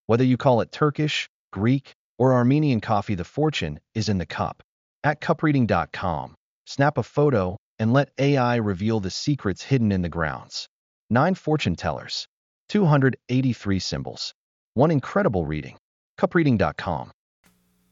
Whether you call it Turkish, Greek, or Armenian coffee, the fortune is in the cup. At cupreading.com, snap a photo and let AI reveal the secrets hidden in the grounds. 9 fortune tellers, 283 symbols. One incredible reading. Cupreading.com.